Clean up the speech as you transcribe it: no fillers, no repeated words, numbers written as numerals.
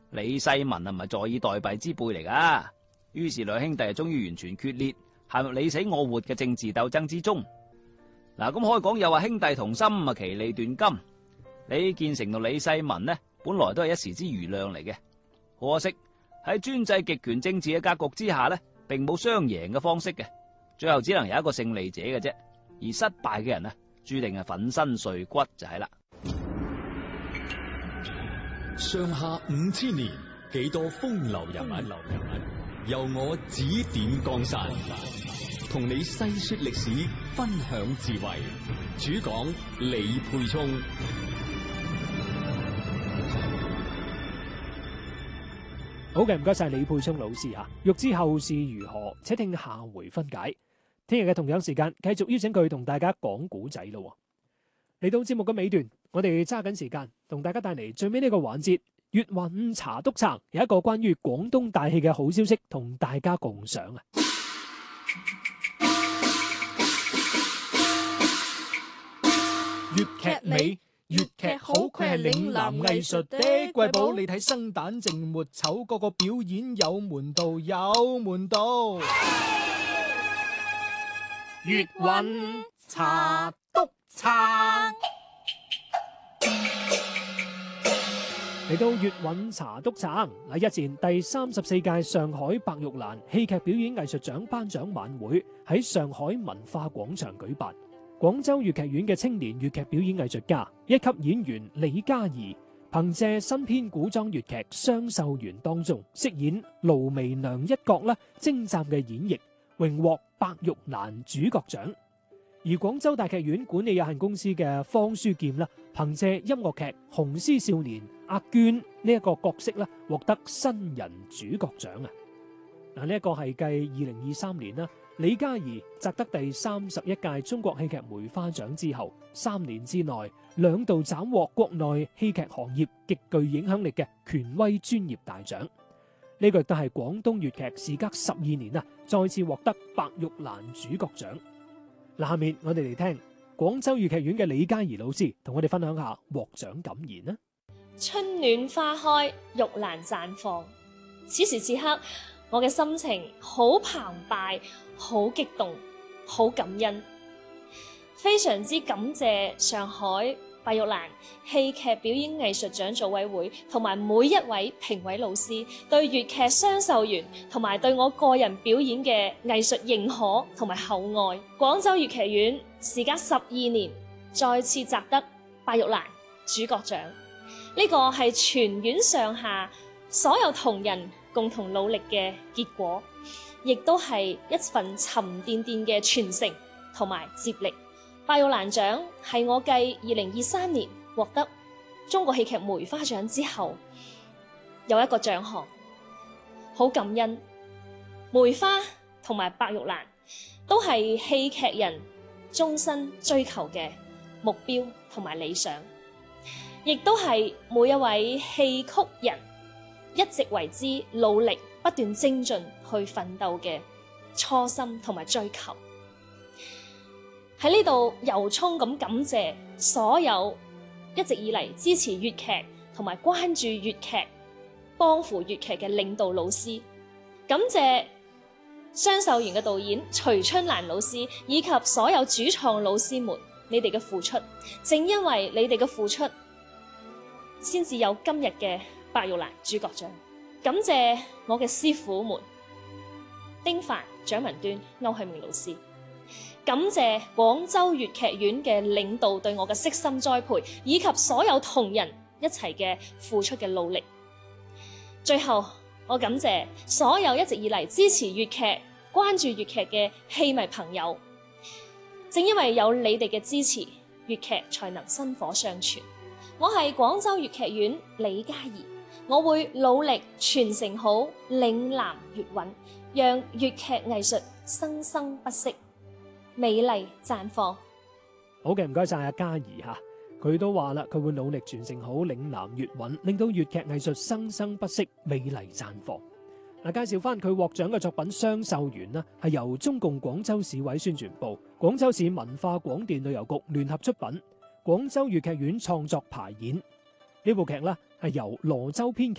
李世民唔係坐以待斃之輩嚟噶。於是兩兄弟終於完全決裂，陷入你死我活嘅政治鬥爭之中。嗱，咁可以講又話兄弟同心，其利斷金。李建成同李世民呢，本來都係一時之瑜亮嚟嘅，可惜喺專制極權政治嘅格局之下呢，並冇雙贏嘅方式嘅，最後只能有一個勝利者嘅啫。而失敗嘅人呢，注定係粉身碎骨就係啦。 上下5000年，幾多風流人物，由我指點江山，同你細說歷史，分享智慧。主講李沛聰。 好嘅，唔該晒李沛聰老師啊！欲知後事如何，且聽下回分解。聽日嘅同樣時間，繼續邀請佢同大家講古仔咯。嚟到節目嘅尾段，我哋揸緊時間同大家帶嚟最尾呢個環節，粵韻茶篤撐，有一個關於廣東大戲嘅好消息同大家共賞啊！粵劇美，粵劇好，佢係嶺南藝術的瑰寶。你睇生旦淨末丑，個個表演有門道，有門道。粵韻茶篤撐，嚟到粵韻茶篤撐。日前第34屆上海白玉蘭戲劇表演藝術獎頒獎晚會喺上海文化廣場舉辦。廣州粵劇院嘅青年粵劇表演藝術家一級演員李嘉怡，憑借新編古裝粵劇《雙秀園》當中飾演盧媚娘一角精湛嘅演繹，榮獲白玉蘭主角獎。而廣州大劇院管理有限公司嘅方書劍憑借音樂劇《雄獅少年》阿娟呢一個角色獲得新人主角獎啊！嗱，呢一個係繼2023年李嘉怡摘得第31屆中國戲劇梅花獎之後，3年之內兩度斬獲國內戲劇行業極具影響力嘅權威專業大獎。呢個亦都係廣東粵劇時隔12年再次獲得白玉蘭主角獎。嗱，下面我哋嚟聽廣州粵劇院嘅李嘉怡老師同我哋分享下獲獎感言啦。 春暖花開，玉蘭綻放，此時此刻我嘅心情好澎湃，好激動，好感恩，非常之感謝上海白玉蘭戲劇表演藝術獎組委會同埋每一位評委老師對粵劇雙秀園同埋對我個人表演嘅藝術認可同埋厚愛。廣州粵劇院時隔12年再次摘得白玉蘭主角獎，呢個係全院上下所有同仁共同努力嘅結果，亦都係一份沉甸甸嘅傳承同埋接力。白玉蘭獎係我繼2023年獲得中國戲劇梅花獎之後有一個獎項，好感恩。梅花同埋白玉蘭都係戲劇人終身追求嘅目標同埋理想，亦都係每一位戲曲人一直為之努力不斷精進去奮鬥嘅初心同埋追求。喺呢度由衷咁感謝所有一直以嚟支持粵劇同埋關注粵劇、幫扶粵劇嘅領導老師，感謝雙秀園嘅導演徐春蘭老師以及所有主創老師們，你哋嘅付出，正因為你哋嘅付出，先至有今日嘅白玉蘭主角獎。感謝我嘅師傅們丁凡、蔣文端、歐慶明老師，感謝廣州粵劇院嘅領導對我嘅悉心栽培，以及所有同仁一齊嘅付出嘅努力。最後，我感謝所有一直以嚟支持粵劇、關注粵劇嘅戲迷朋友。正因為有你哋嘅支持，粵劇才能薪火相傳。我係廣州粵劇院李嘉怡，我會努力傳承好嶺南粵韻，讓粵劇藝術生生不息，美麗綻放。 好嘅，唔該晒阿嘉怡吓，佢都話啦，佢會努力傳承好嶺南粵韻，令到粵劇藝術生生不息，美麗綻放。嗱，介紹翻佢獲獎嘅作品《雙秀園》啦，係由中共廣州市委宣傳部、廣州市文化廣電旅遊局聯合出品，廣州粵劇院創作排演。呢部劇呢係由羅州編劇